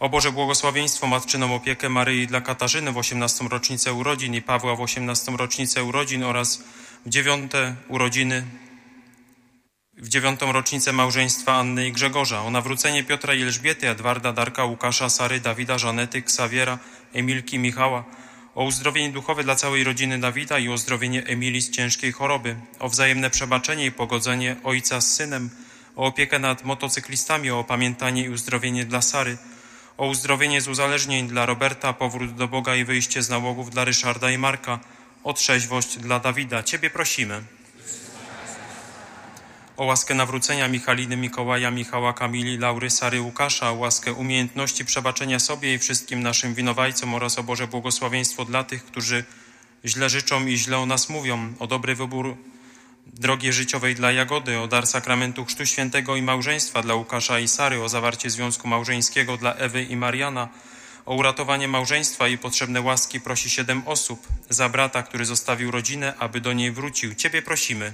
O Boże błogosławieństwo, matczyną opiekę Maryi dla Katarzyny w 18. rocznicę urodzin i Pawła w 18. rocznicę urodzin oraz w 9. rocznicę małżeństwa Anny i Grzegorza. O nawrócenie Piotra i Elżbiety, Edwarda, Darka, Łukasza, Sary, Dawida, Żanety, Ksawiera, Emilki, Michała. O uzdrowienie duchowe dla całej rodziny Dawida i o uzdrowienie Emilii z ciężkiej choroby. O wzajemne przebaczenie i pogodzenie ojca z synem. O opiekę nad motocyklistami, o opamiętanie i uzdrowienie dla Sary. O uzdrowienie z uzależnień dla Roberta, powrót do Boga i wyjście z nałogów dla Ryszarda i Marka. O trzeźwość dla Dawida. Ciebie prosimy. O łaskę nawrócenia Michaliny, Mikołaja, Michała, Kamili, Laury, Sary, Łukasza. O łaskę umiejętności przebaczenia sobie i wszystkim naszym winowajcom oraz o Boże błogosławieństwo dla tych, którzy źle życzą i źle o nas mówią. O dobry wybór drogi życiowej dla Jagody, o dar sakramentu Chrztu Świętego i małżeństwa dla Łukasza i Sary, o zawarcie związku małżeńskiego dla Ewy i Mariana, o uratowanie małżeństwa i potrzebne łaski prosi 7 osób. Za brata, który zostawił rodzinę, aby do niej wrócił. Ciebie prosimy.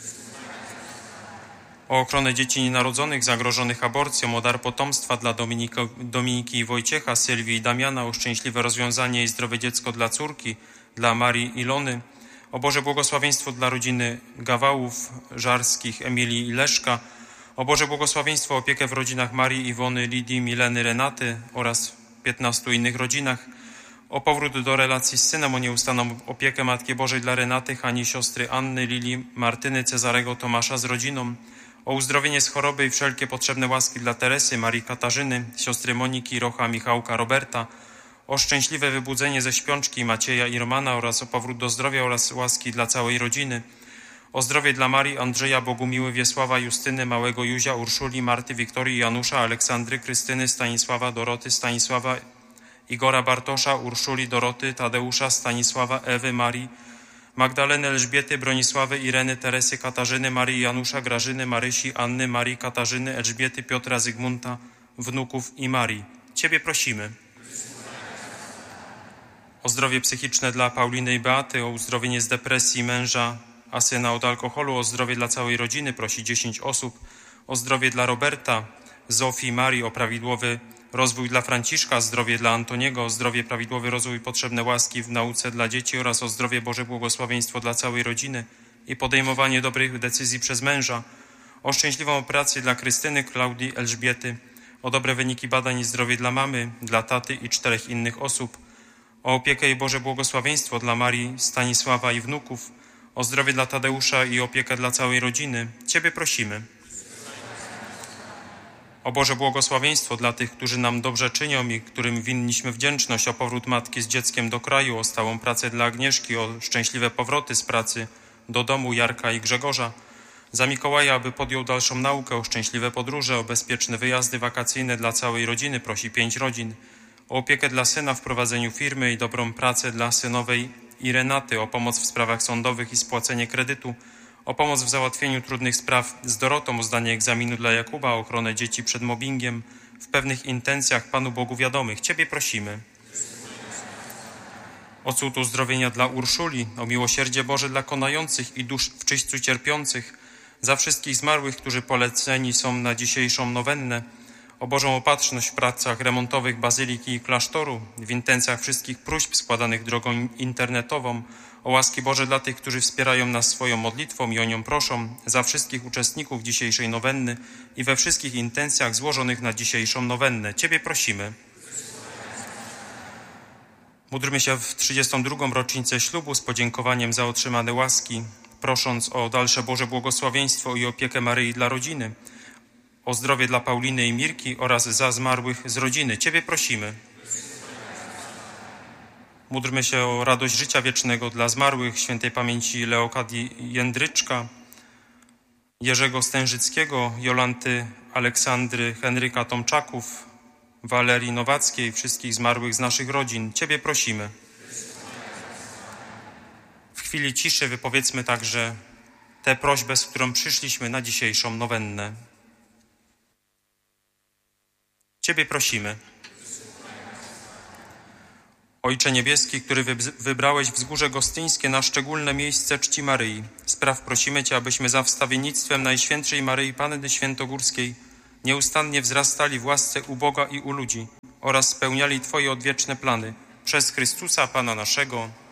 O ochronę dzieci nienarodzonych zagrożonych aborcją, o dar potomstwa dla Dominiki i Wojciecha, Sylwii i Damiana, o szczęśliwe rozwiązanie i zdrowe dziecko dla córki, dla Marii i Ilony. O Boże błogosławieństwo dla rodziny Gawałów, Żarskich, Emilii i Leszka. O Boże błogosławieństwo, opiekę w rodzinach Marii, Iwony, Lidii, Mileny, Renaty oraz 15 innych rodzinach. O powrót do relacji z synem, o nieustanną opiekę Matki Bożej dla Renaty, Hani, siostry Anny, Lili, Martyny, Cezarego, Tomasza z rodziną. O uzdrowienie z choroby i wszelkie potrzebne łaski dla Teresy, Marii Katarzyny, siostry Moniki, Rocha, Michałka, Roberta. O szczęśliwe wybudzenie ze śpiączki Macieja i Romana oraz o powrót do zdrowia oraz łaski dla całej rodziny. O zdrowie dla Marii, Andrzeja, Bogumiły, Wiesława, Justyny, małego Józia, Urszuli, Marty, Wiktorii, Janusza, Aleksandry, Krystyny, Stanisława, Doroty, Stanisława, Igora, Bartosza, Urszuli, Doroty, Tadeusza, Stanisława, Ewy, Marii, Magdaleny, Elżbiety, Bronisławy, Ireny, Teresy, Katarzyny, Marii, Janusza, Grażyny, Marysi, Anny, Marii, Katarzyny, Elżbiety, Piotra, Zygmunta, wnuków i Marii. Ciebie prosimy. O zdrowie psychiczne dla Pauliny i Beaty, o uzdrowienie z depresji męża, a syna od alkoholu, o zdrowie dla całej rodziny prosi 10 osób, o zdrowie dla Roberta, Zofii i Marii, o prawidłowy rozwój dla Franciszka, zdrowie dla Antoniego, o zdrowie, prawidłowy rozwój i potrzebne łaski w nauce dla dzieci oraz o zdrowie, Boże błogosławieństwo dla całej rodziny i podejmowanie dobrych decyzji przez męża, o szczęśliwą operację dla Krystyny, Klaudii, Elżbiety, o dobre wyniki badań i zdrowie dla mamy, dla taty i 4 innych osób, o opiekę i Boże błogosławieństwo dla Marii, Stanisława i wnuków, o zdrowie dla Tadeusza i opiekę dla całej rodziny. Ciebie prosimy. O Boże błogosławieństwo dla tych, którzy nam dobrze czynią i którym winniśmy wdzięczność, o powrót matki z dzieckiem do kraju, o stałą pracę dla Agnieszki, o szczęśliwe powroty z pracy do domu Jarka i Grzegorza. Za Mikołaja, aby podjął dalszą naukę, o szczęśliwe podróże, o bezpieczne wyjazdy wakacyjne dla całej rodziny prosi 5 rodzin. O opiekę dla syna w prowadzeniu firmy i dobrą pracę dla synowej i Renaty, o pomoc w sprawach sądowych i spłacenie kredytu, o pomoc w załatwieniu trudnych spraw z Dorotą, o zdanie egzaminu dla Jakuba, o ochronę dzieci przed mobbingiem, w pewnych intencjach Panu Bogu wiadomych. Ciebie prosimy. O cud uzdrowienia dla Urszuli, o miłosierdzie Boże dla konających i dusz w czyśćcu cierpiących, za wszystkich zmarłych, którzy poleceni są na dzisiejszą nowennę, o Bożą opatrzność w pracach remontowych bazyliki i klasztoru, w intencjach wszystkich próśb składanych drogą internetową, o łaski Boże dla tych, którzy wspierają nas swoją modlitwą i o nią proszą, za wszystkich uczestników dzisiejszej nowenny i we wszystkich intencjach złożonych na dzisiejszą nowennę. Ciebie prosimy. Módlmy się w 32. rocznicę ślubu z podziękowaniem za otrzymane łaski, prosząc o dalsze Boże błogosławieństwo i opiekę Maryi dla rodziny, o zdrowie dla Pauliny i Mirki oraz za zmarłych z rodziny. Ciebie prosimy. Módlmy się o radość życia wiecznego dla zmarłych, świętej pamięci Leokadii Jędryczka, Jerzego Stężyckiego, Jolanty Aleksandry, Henryka Tomczaków, Walerii Nowackiej, wszystkich zmarłych z naszych rodzin. Ciebie prosimy. W chwili ciszy wypowiedzmy także tę prośbę, z którą przyszliśmy na dzisiejszą nowennę. Ciebie prosimy. Ojcze Niebieski, który wybrałeś Wzgórze Gostyńskie na szczególne miejsce czci Maryi, spraw prosimy Cię, abyśmy za wstawiennictwem Najświętszej Maryi Panny Świętogórskiej nieustannie wzrastali w łasce u Boga i u ludzi. oraz spełniali Twoje odwieczne plany. Przez Chrystusa Pana naszego.